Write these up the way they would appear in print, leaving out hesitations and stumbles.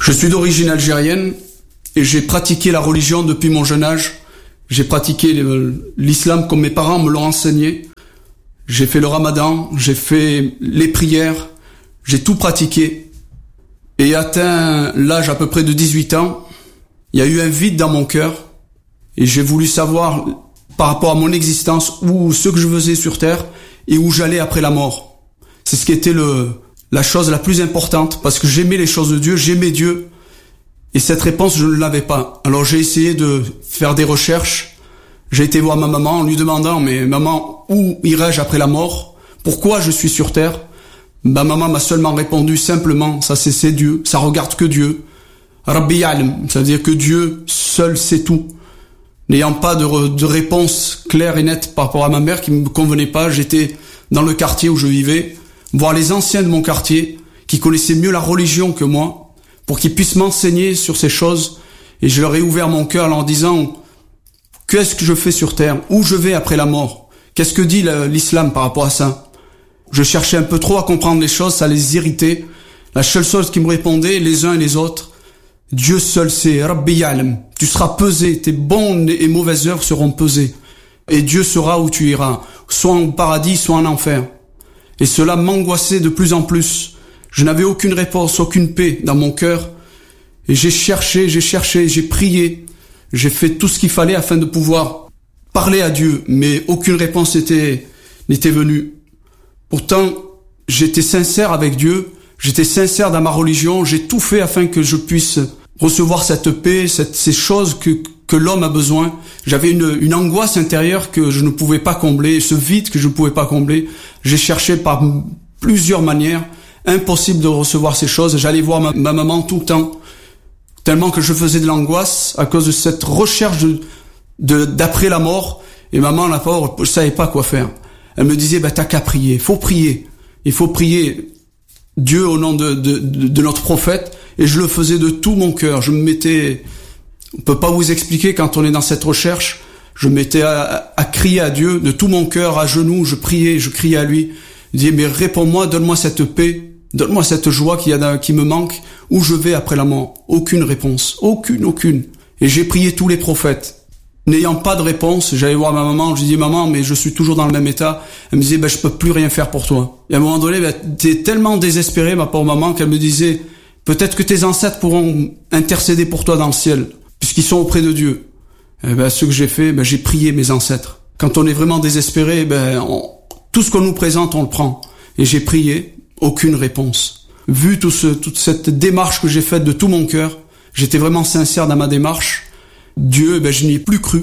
Je suis d'origine algérienne et j'ai pratiqué la religion depuis mon jeune âge. J'ai pratiqué l'islam comme mes parents me l'ont enseigné. J'ai fait le ramadan, j'ai fait les prières, j'ai tout pratiqué. Et atteint l'âge à peu près de 18 ans, il y a eu un vide dans mon cœur et j'ai voulu savoir par rapport à mon existence où ce que je faisais sur terre et où j'allais après la mort. C'est ce qui était la chose la plus importante parce que j'aimais les choses de Dieu, j'aimais Dieu et cette réponse je ne l'avais pas. Alors j'ai essayé de faire des recherches. J'ai été voir ma maman en lui demandant « Mais maman, où irai-je après la mort? Pourquoi je suis sur terre ?» Ma maman m'a seulement répondu simplement « Ça c'est Dieu, ça regarde que Dieu. » Rabbi Ya'lam, ça veut dire que Dieu seul sait tout. N'ayant pas de réponse claire et nette par rapport à ma mère qui me convenait pas, j'étais dans le quartier où je vivais, voir les anciens de mon quartier qui connaissaient mieux la religion que moi pour qu'ils puissent m'enseigner sur ces choses et je leur ai ouvert mon cœur en leur disant qu'est-ce que je fais sur terre? Où je vais après la mort? Qu'est-ce que dit l'islam par rapport à ça? Je cherchais un peu trop à comprendre les choses, ça les irritait. La seule chose qui me répondait, les uns et les autres, Dieu seul sait, Rabbi Ya'lam. Tu seras pesé, tes bonnes et mauvaises œuvres seront pesées. Et Dieu saura où tu iras, soit au paradis, soit en enfer. Et cela m'angoissait de plus en plus. Je n'avais aucune réponse, aucune paix dans mon cœur. Et j'ai cherché, j'ai prié. J'ai fait tout ce qu'il fallait afin de pouvoir parler à Dieu, mais aucune réponse n'était venue. Pourtant, j'étais sincère avec Dieu, j'étais sincère dans ma religion, j'ai tout fait afin que je puisse recevoir cette paix, ces choses que l'homme a besoin. J'avais une angoisse intérieure que je ne pouvais pas combler, ce vide que je ne pouvais pas combler. J'ai cherché par plusieurs manières, impossible de recevoir ces choses. J'allais voir ma maman tout le temps, tellement que je faisais de l'angoisse à cause de cette recherche d'après la mort. Et maman, la pauvre, je savais pas quoi faire. Elle me disait, t'as qu'à prier, il faut prier Dieu au nom de notre prophète. Et je le faisais de tout mon cœur. Je me mettais, on peut pas vous expliquer quand on est dans cette recherche, je me mettais à crier à Dieu de tout mon cœur, à genoux, je criais à lui. Je disais, mais réponds-moi, donne-moi cette paix, donne-moi cette joie qui me manque, où je vais après la mort. Aucune réponse, aucune. Et j'ai prié tous les prophètes. N'ayant pas de réponse, j'allais voir ma maman, je disais, maman, mais je suis toujours dans le même état. Elle me disait, je peux plus rien faire pour toi. Et à un moment donné, t'es tellement désespéré, ma pauvre maman, qu'elle me disait, peut-être que tes ancêtres pourront intercéder pour toi dans le ciel, puisqu'ils sont auprès de Dieu. Et ce que j'ai fait, j'ai prié mes ancêtres. Quand on est vraiment désespéré, tout ce qu'on nous présente, on le prend. Et j'ai prié, aucune réponse. Vu toute cette démarche que j'ai faite de tout mon cœur, j'étais vraiment sincère dans ma démarche. Dieu, je n'y ai plus cru.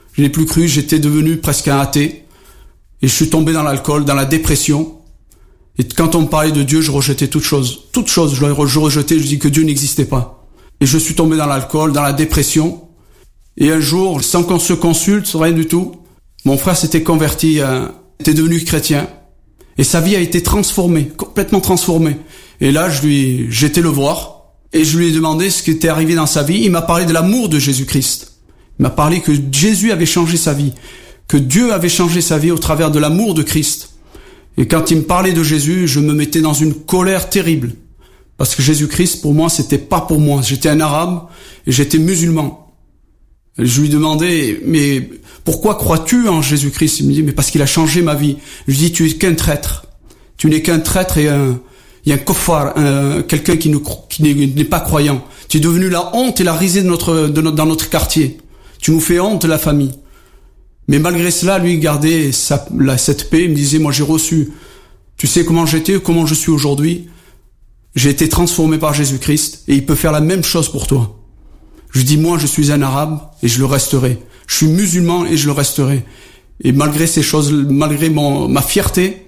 J'étais devenu presque un athée. Et je suis tombé dans l'alcool, dans la dépression. Et quand on me parlait de Dieu, je rejetais toute chose, je rejetais, je dis que Dieu n'existait pas. Et je suis tombé dans l'alcool, dans la dépression. Et un jour, sans qu'on se consulte, rien du tout, mon frère s'était converti, était devenu chrétien. Et sa vie a été transformée, complètement transformée. Et là, j'étais le voir. Et je lui ai demandé ce qui était arrivé dans sa vie. Il m'a parlé de l'amour de Jésus-Christ. Il m'a parlé que Jésus avait changé sa vie. Que Dieu avait changé sa vie au travers de l'amour de Christ. Et quand il me parlait de Jésus, je me mettais dans une colère terrible. Parce que Jésus-Christ, pour moi, c'était pas pour moi. J'étais un arabe et j'étais musulman. Et je lui demandais, mais pourquoi crois-tu en Jésus-Christ? Il me dit, mais parce qu'il a changé ma vie. Je lui dis, tu es qu'un traître. Tu n'es qu'un traître et un kuffar, quelqu'un qui n'est pas croyant. Tu es devenu la honte et la risée dans notre quartier. Tu nous fais honte, la famille. Mais malgré cela, lui gardait cette paix. Il me disait, moi j'ai reçu, tu sais comment j'étais, comment je suis aujourd'hui. J'ai été transformé par Jésus-Christ et il peut faire la même chose pour toi. Je dis, moi je suis un arabe et je le resterai. Je suis musulman et je le resterai. Et malgré ces choses, malgré ma fierté,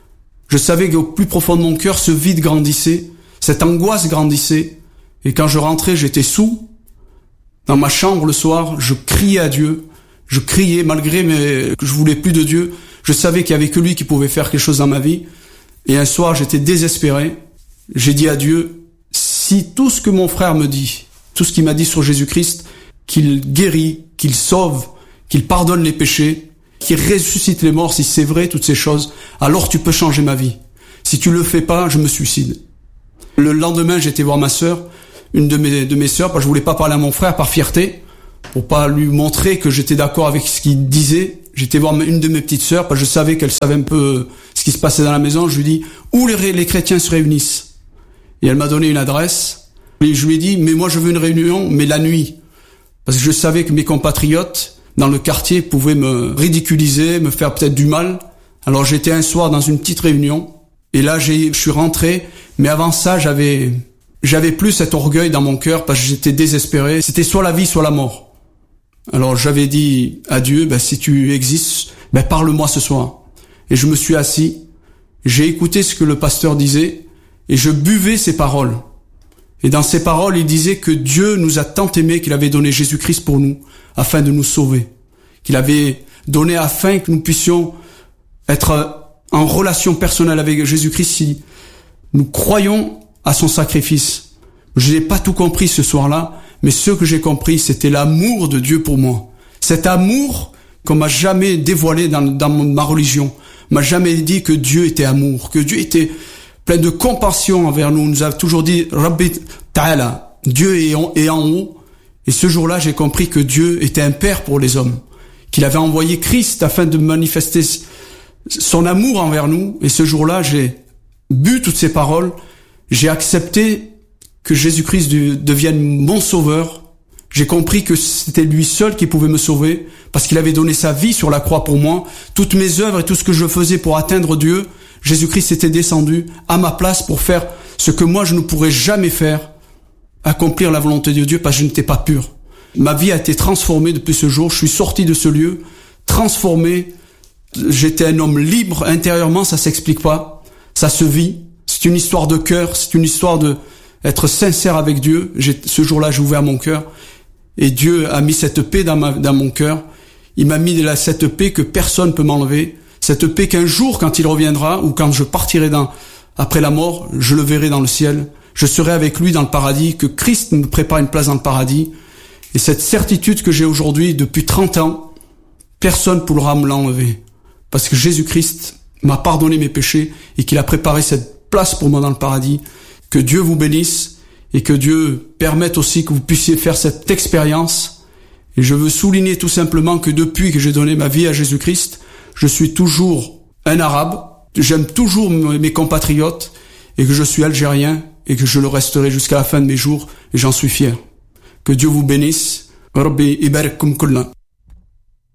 je savais qu'au plus profond de mon cœur, ce vide grandissait, cette angoisse grandissait. Et quand je rentrais, j'étais saoul. Dans ma chambre le soir, je criais à Dieu. Je criais malgré que je voulais plus de Dieu. Je savais qu'il y avait que lui qui pouvait faire quelque chose dans ma vie. Et un soir, j'étais désespéré. J'ai dit à Dieu, si tout ce que mon frère me dit, tout ce qu'il m'a dit sur Jésus-Christ, qu'il guérit, qu'il sauve, qu'il pardonne les péchés, qu'il ressuscite les morts, si c'est vrai, toutes ces choses, alors tu peux changer ma vie. Si tu le fais pas, je me suicide. Le lendemain, j'étais voir ma sœur une de mes sœurs, parce que je voulais pas parler à mon frère par fierté, pour pas lui montrer que j'étais d'accord avec ce qu'il disait. J'étais voir une de mes petites sœurs, parce que je savais qu'elle savait un peu ce qui se passait dans la maison. Je lui dis où les chrétiens se réunissent. Et elle m'a donné une adresse. Et je lui ai dit, mais moi je veux une réunion, mais la nuit. Parce que je savais que mes compatriotes dans le quartier pouvaient me ridiculiser, me faire peut-être du mal. Alors j'étais un soir dans une petite réunion. Et là, je suis rentré. Mais avant ça, j'avais plus cet orgueil dans mon cœur parce que j'étais désespéré. C'était soit la vie, soit la mort. Alors j'avais dit à Dieu, si tu existes, parle-moi ce soir. Et je me suis assis. J'ai écouté ce que le pasteur disait. Et je buvais ses paroles. Et dans ces paroles, il disait que Dieu nous a tant aimés qu'il avait donné Jésus-Christ pour nous, afin de nous sauver. Qu'il avait donné afin que nous puissions être en relation personnelle avec Jésus-Christ si nous croyons à son sacrifice. Je n'ai pas tout compris ce soir-là, mais ce que j'ai compris, c'était l'amour de Dieu pour moi. Cet amour qu'on m'a jamais dévoilé dans ma religion. On m'a jamais dit que Dieu était amour, que Dieu était plein de compassion envers nous. On nous a toujours dit Rabbi Ta'ala, Dieu est en haut. Et ce jour-là, j'ai compris que Dieu était un père pour les hommes, qu'il avait envoyé Christ afin de manifester son amour envers nous. Et ce jour-là, j'ai bu toutes ces paroles, j'ai accepté que Jésus-Christ devienne mon sauveur. J'ai compris que c'était lui seul qui pouvait me sauver, parce qu'il avait donné sa vie sur la croix pour moi. Toutes mes œuvres et tout ce que je faisais pour atteindre Dieu, Jésus-Christ était descendu à ma place pour faire ce que moi je ne pourrais jamais faire, accomplir la volonté de Dieu, parce que je n'étais pas pur. Ma vie a été transformée depuis ce jour. Je suis sorti de ce lieu, transformé. J'étais un homme libre intérieurement, ça s'explique pas. Ça se vit. C'est une histoire de cœur, c'est une histoire de être sincère avec Dieu. Ce jour-là, j'ai ouvert mon cœur et Dieu a mis cette paix dans mon cœur. Il m'a mis cette paix que personne peut m'enlever. Cette paix qu'un jour, quand il reviendra, ou quand je partirai après la mort, je le verrai dans le ciel. Je serai avec lui dans le paradis, que Christ me prépare une place dans le paradis. Et cette certitude que j'ai aujourd'hui, depuis 30 ans, personne ne pourra me l'enlever. Parce que Jésus-Christ m'a pardonné mes péchés et qu'il a préparé cette place pour moi dans le paradis. Que Dieu vous bénisse et que Dieu permette aussi que vous puissiez faire cette expérience. Et je veux souligner tout simplement que depuis que j'ai donné ma vie à Jésus-Christ, je suis toujours un arabe, j'aime toujours mes compatriotes et que je suis algérien et que je le resterai jusqu'à la fin de mes jours et j'en suis fier. Que Dieu vous bénisse. Rabbi ibarakkum kullan.